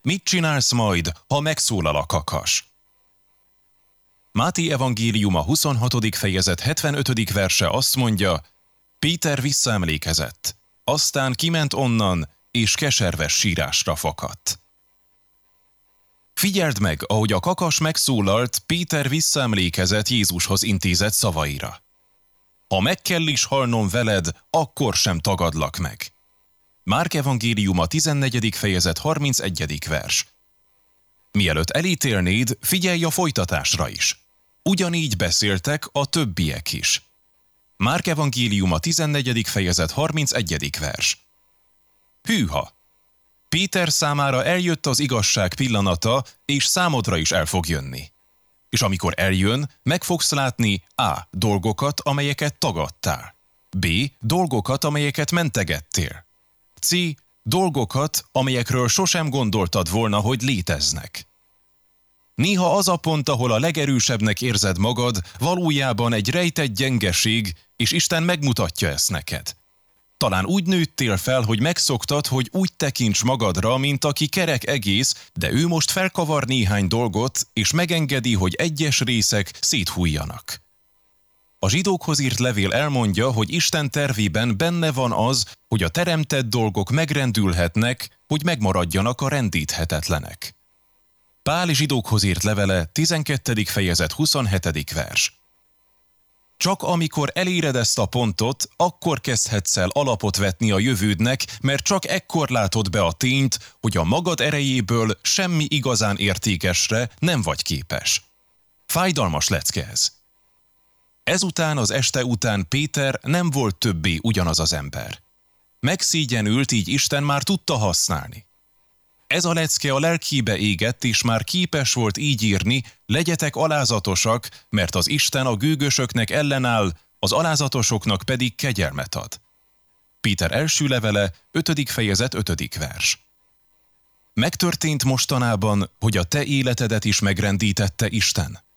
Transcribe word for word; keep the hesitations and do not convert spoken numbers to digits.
Mit csinálsz majd, ha megszólal a kakas? Máté evangéliuma huszonhatodik fejezet hetvenötödik verse azt mondja, Péter visszaemlékezett, aztán kiment onnan, és keserves sírásra fakadt. Figyeld meg, ahogy a kakas megszólalt, Péter visszaemlékezett Jézushoz intézett szavaira. Ha meg kell is halnom veled, akkor sem tagadlak meg. Márk evangéliuma tizennegyedik fejezet harmincegyedik vers. Mielőtt elítélnéd, figyelj a folytatásra is. Ugyanígy beszéltek a többiek is. Márk evangéliuma tizennegyedik fejezet harmincegyedik vers. Hűha! Péter számára eljött az igazság pillanata, és számodra is el fog jönni. És amikor eljön, meg fogsz látni A. dolgokat, amelyeket tagadtál. B. dolgokat, amelyeket mentegettél. C. dolgokat, amelyekről sosem gondoltad volna, hogy léteznek. Néha az a pont, ahol a legerősebbnek érzed magad, valójában egy rejtett gyengeség, és Isten megmutatja ezt neked. Talán úgy nőttél fel, hogy megszoktad, hogy úgy tekints magadra, mint aki kerek egész, de ő most felkavar néhány dolgot, és megengedi, hogy egyes részek széthújjanak. A zsidókhoz írt levél elmondja, hogy Isten tervében benne van az, hogy a teremtett dolgok megrendülhetnek, hogy megmaradjanak a rendíthetetlenek. Pál zsidókhoz írt levele, tizenkettedik fejezet huszonhetedik vers. Csak amikor eléred ezt a pontot, akkor kezdhetsz el alapot vetni a jövődnek, mert csak ekkor látod be a tényt, hogy a magad erejéből semmi igazán értékesre nem vagy képes. Fájdalmas lecke ez. Ezután az este után Péter nem volt többé ugyanaz az ember. Megszégyenült, így Isten már tudta használni. Ez a lecke a lelkébe égett, és már képes volt így írni, legyetek alázatosak, mert az Isten a gőgösöknek ellenáll, az alázatosoknak pedig kegyelmet ad. Péter első levele, ötödik fejezet, ötödik vers. Megtörtént mostanában, hogy a te életedet is megrendítette Isten?